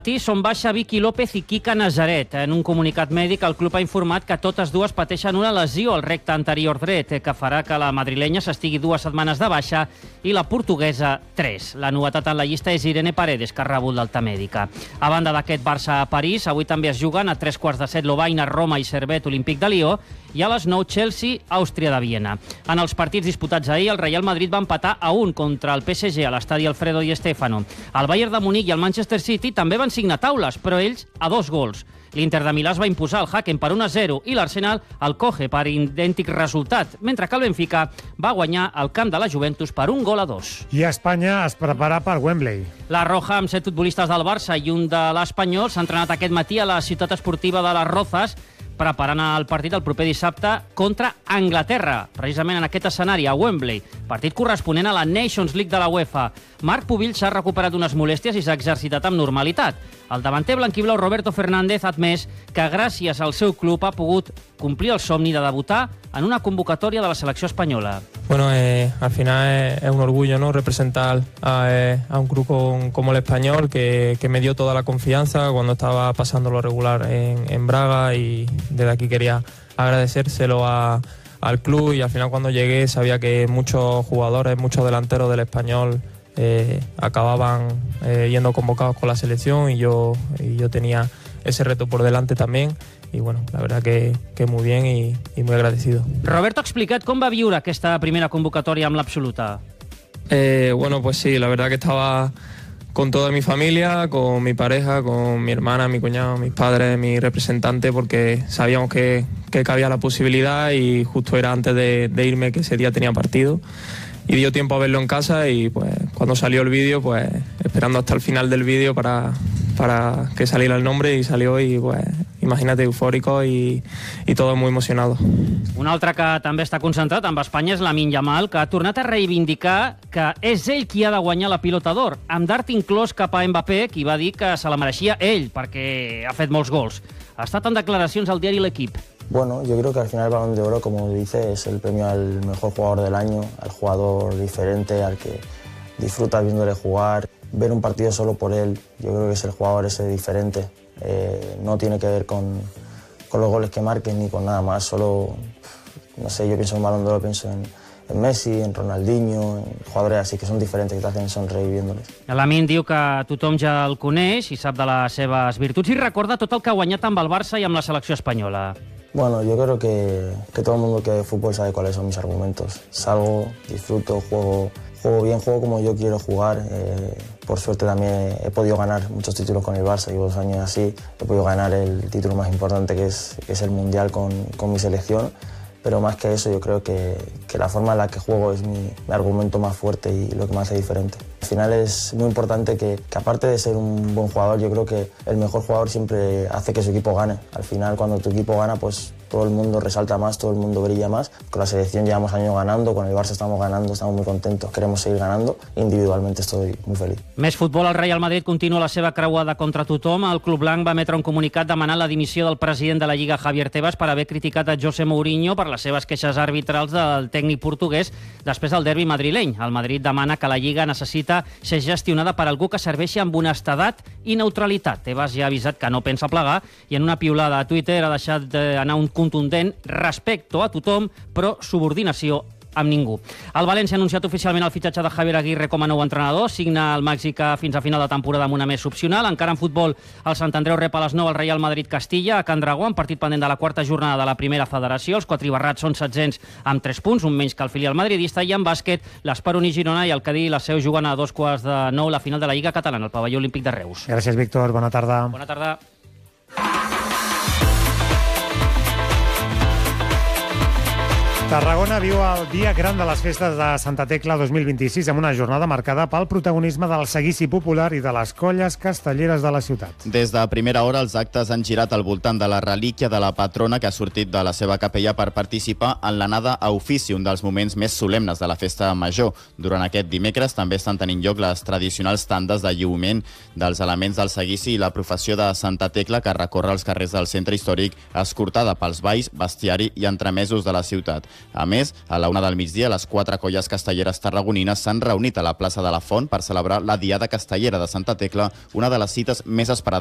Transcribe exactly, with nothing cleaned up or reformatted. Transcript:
Són baixa Vicky López i Kika Nazaret. En un comunicat mèdic, el club ha informat que totes dues pateixen una lesió al recte anterior dret, que farà que la madrilenya s'estigui dues setmanes de baixa i la portuguesa tres. La novetat en la llista és Irene Paredes, que ha rebut l'alta mèdica. A banda d'aquest Barça a París, avui també es juguen a tres quarts de set Lovaina, Roma i Servette Olímpic de Lió i a les nou Chelsea, Àustria de Viena. En els partits disputats ahir, el Real Madrid va empatar a un contra el P S G a l'estadi Alfredo Di Stéfano. El Bayern de Munic i el Manchester City també van signar taules, però ells a dos gols. L'Inter de Milà es va imposar el Hacken per un a zero i l'Arsenal el Coge per idèntic resultat, mentre que el Benfica va guanyar el camp de la Juventus per un gol a dos. I Espanya es prepara per Wembley. La Roja, amb set futbolistes del Barça i un de l'Espanyol, s'ha entrenat aquest matí a la ciutat esportiva de les Rozas, preparant el partit el proper dissabte contra Anglaterra, precisament en aquest escenari, a Wembley, partit corresponent a la Nations League de la UEFA. Marc Pubill s'ha recuperat d'unes molèsties i s'ha exercitat amb normalitat. El davanter blanquiblau Roberto Fernández ha admès que gràcies al seu club ha pogut complir el somni de debutar en una convocatòria de la selecció espanyola. Bueno, eh, al final es, es un orgullo, ¿no?, representar a, eh, a un club con, como el Español, que, que me dio toda la confianza cuando estaba pasando lo regular en, en Braga, y desde aquí quería agradecérselo a, al club. Y al final, cuando llegué, sabía que muchos jugadores, muchos delanteros del Español eh, acababan eh, yendo convocados con la selección, y yo, y yo tenía ese reto por delante también. Y bueno, la verdad que, que muy bien y, y muy agradecido. Roberto ha explicat com va viure aquesta primera convocatòria amb l'absoluta. Eh, bueno, pues sí, la verdad que estaba con toda mi familia, con mi pareja, con mi hermana, mi cuñado, mis padres, mi representante, porque sabíamos que, que cabía la posibilidad, y justo era antes de, de irme, que ese día tenía partido. Y dio tiempo a verlo en casa, y pues cuando salió el vídeo, pues esperando hasta el final del vídeo para, para que saliera el nombre, y salió, y pues imagínate, eufórico y, y todo muy emocionado. Un altre que també està concentrat amb Espanya és Lamine Yamal, que ha tornat a reivindicar que és ell qui ha de guanyar la Pilota d'Or, amb dart inclòs cap a Mbappé, qui va dir que se la mereixia ell, perquè ha fet molts gols. Ha estat en declaracions al diari L'Equip. Bueno, yo creo que al final el Balón de Oro, como dice, es el premio al mejor jugador del año, al jugador diferente, al que disfrutas viéndole jugar, ver un partido solo por él. Yo creo que es el jugador ese diferente. Eh, no tiene que ver con, con los goles que marquen ni con nada más, solo, no sé, yo pienso en Balón de Oro, pienso en, en Messi, en Ronaldinho, en jugadores así que son diferentes, que te hacen sonreír viéndoles. Lamine diu que tothom ja el coneix i sap de les seves virtuts i recorda tot el que ha guanyat amb el Barça i amb la selecció espanyola. Bueno, yo creo que, que todo el mundo que ve fútbol sabe cuáles son mis argumentos. Salgo, disfruto, juego, juego bien, juego como yo quiero jugar. Eh, por suerte también he podido ganar muchos títulos con el Barça, llevo dos años así. He podido ganar el título más importante, que es, que es el Mundial con, con mi selección. Pero más que eso, yo creo que, que la forma en la que juego es mi, mi argumento más fuerte y lo que me hace diferente. Al final es muy importante que, que aparte de ser un buen jugador, yo creo que el mejor jugador siempre hace que su equipo gane. Al final, cuando tu equipo gana, pues todo el mundo resalta más, todo el mundo brilla más. Con la selección llevamos años ganando, con el Barça estamos ganando, estamos muy contentos, queremos seguir ganando. Individualmente estoy muy feliz. Més futbol, el Real Madrid continua la seva creuada contra tothom. El club blanc va emetre un comunicat demanant la dimissió del president de la Lliga, Javier Tebas, per haver criticat a José Mourinho per les seves queixes arbitrals del tècnic portuguès després del derbi madrileny. El Madrid demana que la Lliga necessita ser gestionada per algú que serveixi amb honestedat i neutralitat. Tebas ja ha avisat que no pensa plegar i en una piulada a Twitter ha deixat d'anar un contundent respecte a tothom, però subordinació amb ningú. El València ha anunciat oficialment el fitxatge de Javier Aguirre com a nou entrenador. Signa el mexicà fins a final de temporada amb una més opcional. Encara en futbol, el Sant Andreu rep a les nou el Real Madrid-Castilla a Can Dragó, en partit pendent de la quarta jornada de la primera federació. Els quatribarrats són setzents amb tres punts, un menys que el filial madridista. I en bàsquet, l'Esperoní Girona i el Cadí i la Seu juguen a dos quarts de nou la final de la Lliga Catalana, al pavelló olímpic de Reus. Gràcies, Víctor. Bona tarda. Bona tarda. Tarragona viu el dia gran de les festes de Santa Tecla dos mil vint-i-sis amb una jornada marcada pel protagonisme del seguici popular i de les colles castelleres de la ciutat. Des de primera hora els actes han girat al voltant de la relíquia de la patrona que ha sortit de la seva capella per participar en l'anada a ofici, un dels moments més solemnes de la festa major. Durant aquest dimecres també estan tenint lloc les tradicionals tandes de lliurament dels elements del seguici i la professió de Santa Tecla que recorre els carrers del centre històric escortada pels balls, bestiari i entremesos de la ciutat. A més, a la una del migdia, les quatre colles castelleres tarragonines s'han reunit a la plaça de la Font per celebrar la Diada Castellera de Santa Tecla, una de les cites més esperades